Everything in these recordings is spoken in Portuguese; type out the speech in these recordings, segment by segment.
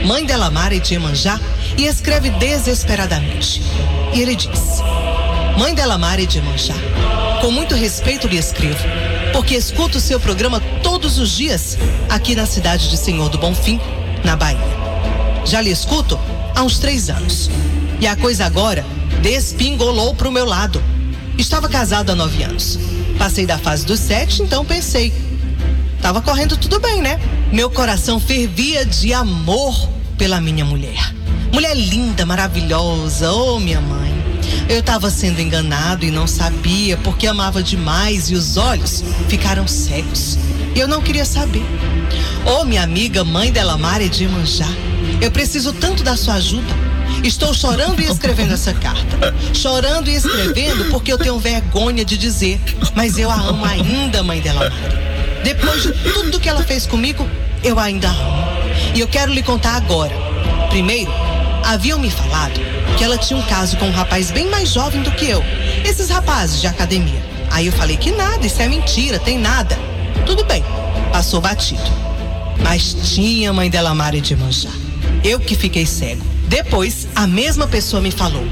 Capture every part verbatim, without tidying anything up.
mãe de Lamara e de Iemanjá, e escreve desesperadamente. E ele diz: Mãe de Lamara e de Iemanjá, com muito respeito lhe escrevo, porque escuto o seu programa todos os dias aqui na cidade de Senhor do Bonfim, na Bahia. Já lhe escuto há uns três anos. E a coisa agora despingolou pro meu lado. Estava casado há nove anos. Passei da fase dos sete, então pensei, tava correndo tudo bem, né? Meu coração fervia de amor pela minha mulher. Mulher linda, maravilhosa, oh minha mãe. Eu estava sendo enganado e não sabia, porque amava demais e os olhos ficaram cegos. E eu não queria saber. Oh minha amiga, mãe de Lamara e de Iemanjá, eu preciso tanto da sua ajuda. Estou chorando e escrevendo essa carta. Chorando e escrevendo porque eu tenho vergonha de dizer, mas eu a amo ainda, mãe de Lamara. Depois de tudo que ela fez comigo, eu ainda amo. E eu quero lhe contar agora. Primeiro, haviam me falado que ela tinha um caso com um rapaz bem mais jovem do que eu. Esses rapazes de academia. Aí eu falei que nada, isso é mentira, tem nada. Tudo bem, passou batido. Mas tinha, mãe de Lamara e de Iemanjá. Eu que fiquei cego. Depois, a mesma pessoa me falou: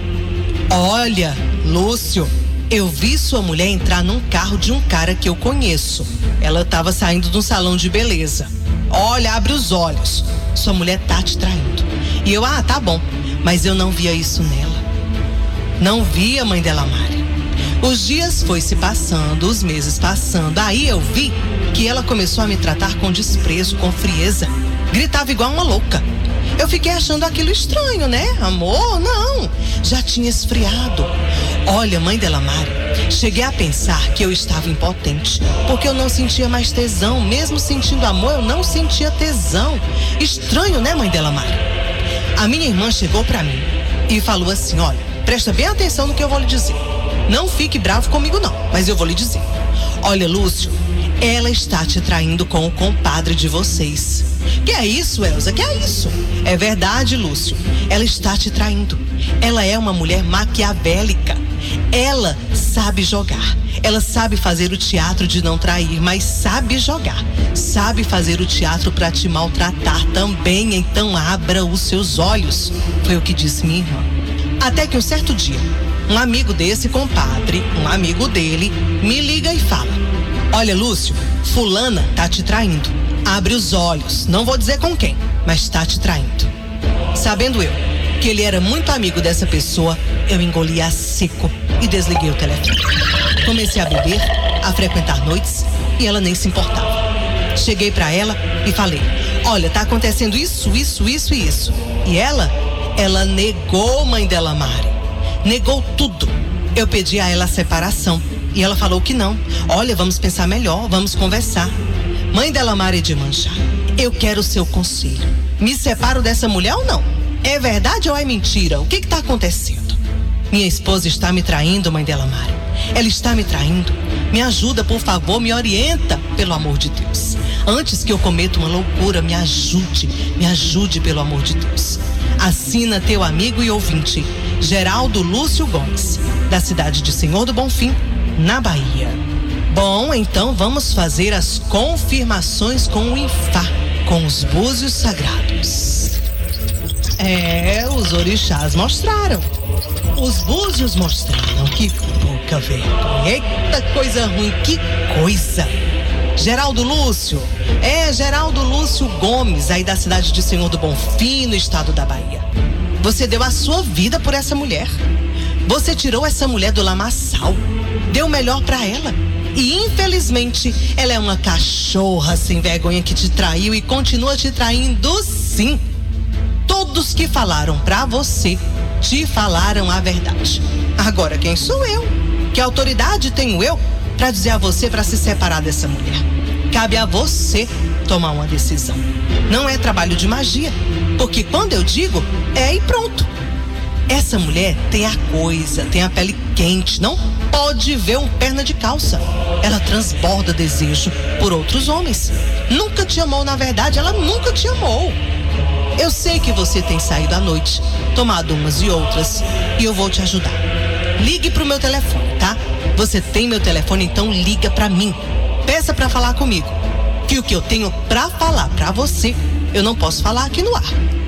Olha, Lúcio, eu vi sua mulher entrar num carro de um cara que eu conheço. Ela estava saindo de um salão de beleza. Olha, abre os olhos. Sua mulher tá te traindo. E eu, ah, tá bom. Mas eu não via isso nela. Não via, mãe de Lamara. Os dias foi se passando, os meses passando. Aí eu vi que ela começou a me tratar com desprezo, com frieza. Gritava igual uma louca. Eu fiquei achando aquilo estranho, né? Amor, não. Já tinha esfriado. Olha, mãe de Lamara, cheguei a pensar que eu estava impotente, porque eu não sentia mais tesão. Mesmo sentindo amor, eu não sentia tesão. Estranho, né, mãe de Lamara? A minha irmã chegou pra mim e falou assim: olha, presta bem atenção no que eu vou lhe dizer. Não fique bravo comigo não, mas eu vou lhe dizer. Olha, Lúcio, ela está te traindo com o compadre de vocês. Que é isso, Elza? Que é isso? É verdade, Lúcio. Ela está te traindo. Ela é uma mulher maquiavélica. Ela sabe jogar. Ela sabe fazer o teatro de não trair, mas sabe jogar. Sabe fazer o teatro para te maltratar também. Então abra os seus olhos. Foi o que disse minha irmã. Até que um certo dia, um amigo desse compadre, um amigo dele, me liga e fala: Olha, Lúcio, fulana tá te traindo. Abre os olhos, não vou dizer com quem, mas tá te traindo. Sabendo eu que ele era muito amigo dessa pessoa, eu engoli a seco e desliguei o telefone. Comecei a beber, a frequentar noites, e ela nem se importava. Cheguei pra ela e falei: olha, tá acontecendo isso, isso, isso e isso. E ela, ela negou, mãe de Lamara. Negou tudo. Eu pedi a ela a separação e ela falou que não. Olha, vamos pensar melhor, vamos conversar. Mãe de Lamara e de Iemanjá, eu quero o seu conselho. Me separo dessa mulher ou não? É verdade ou é mentira? O que está acontecendo? Minha esposa está me traindo, mãe de Lamara. Ela está me traindo. Me ajuda, por favor, me orienta, pelo amor de Deus. Antes que eu cometa uma loucura, me ajude, me ajude, pelo amor de Deus. Assina teu amigo e ouvinte, Geraldo Lúcio Gomes, da cidade de Senhor do Bonfim, na Bahia. Bom, então vamos fazer as confirmações com o Ifá, com os búzios sagrados. É, os orixás mostraram. Os búzios mostraram. Que pouca vergonha. Eita, coisa ruim, que coisa. Geraldo Lúcio, é Geraldo Lúcio Gomes, aí da cidade de Senhor do Bonfim, no estado da Bahia. Você deu a sua vida por essa mulher. Você tirou essa mulher do lamaçal. Deu o melhor pra ela. E infelizmente, ela é uma cachorra sem vergonha que te traiu e continua te traindo sim. Todos que falaram pra você, te falaram a verdade. Agora quem sou eu? Que autoridade tenho eu pra dizer a você pra se separar dessa mulher? Cabe a você tomar uma decisão. Não é trabalho de magia, porque quando eu digo, é e pronto. Essa mulher tem a coisa, tem a pele quente, não pode ver um perna de calça. Ela transborda desejo por outros homens. Nunca te amou, na verdade, ela nunca te amou. Eu sei que você tem saído à noite, tomado umas e outras, e eu vou te ajudar. Ligue pro meu telefone, tá? Você tem meu telefone, então liga pra mim. Peça pra falar comigo, que o que eu tenho pra falar pra você, eu não posso falar aqui no ar.